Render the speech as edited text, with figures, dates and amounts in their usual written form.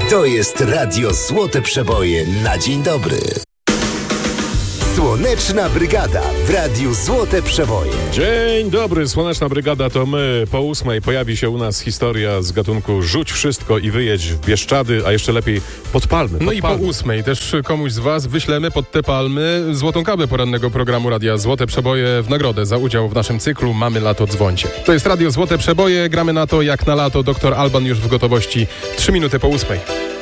To jest Radio Złote Przeboje na dzień dobry. Słoneczna Brygada w Radiu Złote Przeboje. Dzień dobry, Słoneczna Brygada to my. Po 8 pojawi się u nas historia z gatunku rzuć wszystko i wyjedź w Bieszczady, a jeszcze lepiej pod palmy. No i po 8 też komuś z was wyślemy pod te palmy złotą kabę porannego programu Radia Złote Przeboje w nagrodę za udział w naszym cyklu Mamy lato, dzwońcie. To jest Radio Złote Przeboje, gramy na to jak na lato. Dr. Alban już w gotowości. 3 minuty po 8.